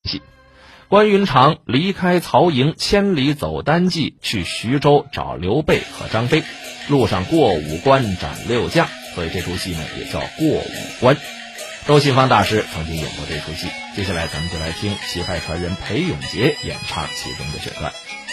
关云长离开曹营，千里走单骑去徐州找刘备和张飞，路上过五关斩六将，所以这出戏呢也叫过五关。周信芳大师曾经演过这出戏，接下来咱们就来听棋派传人裴永杰演唱其中的选段。